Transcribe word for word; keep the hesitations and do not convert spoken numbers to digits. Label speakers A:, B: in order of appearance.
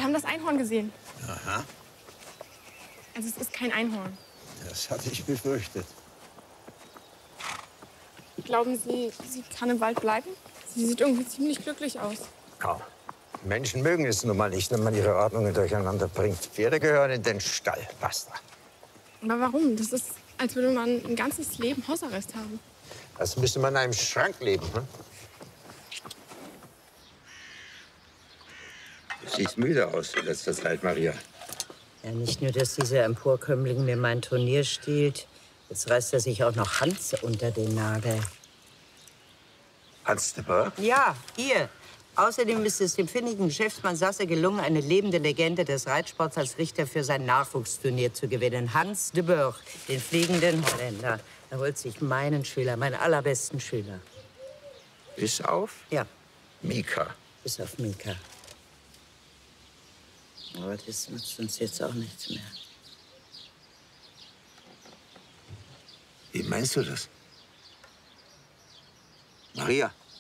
A: haben das Einhorn gesehen.
B: Aha.
A: Also es ist kein Einhorn.
B: Das hatte ich befürchtet.
A: Glauben Sie, sie kann im Wald bleiben? Sie sieht irgendwie ziemlich glücklich aus.
B: Kaum. Menschen mögen es nun mal nicht, wenn man ihre Ordnungen durcheinander bringt. Pferde gehören in den Stall. Basta.
A: Aber warum? Das ist, als würde man ein ganzes Leben Hausarrest haben.
B: Als müsste man in einem Schrank leben. Hm? Du siehst müde aus in letzter Zeit, Maria.
C: Ja, nicht nur, dass dieser Emporkömmling mir mein Turnier stiehlt. Jetzt reißt er sich auch noch Hans unter den Nagel.
B: Hans de Burg?
C: Ja, ihr. Außerdem ist es dem findigen Geschäftsmann Sasse gelungen, eine lebende Legende des Reitsports als Richter für sein Nachwuchsturnier zu gewinnen. Hans de Burg, den fliegenden Holländer. Er holt sich meinen Schüler, meinen allerbesten Schüler.
B: Bis auf?
C: Ja.
B: Mika.
C: Bis auf Mika. Aber das nützt uns jetzt auch nichts mehr.
B: Wie meinst du das? Maria?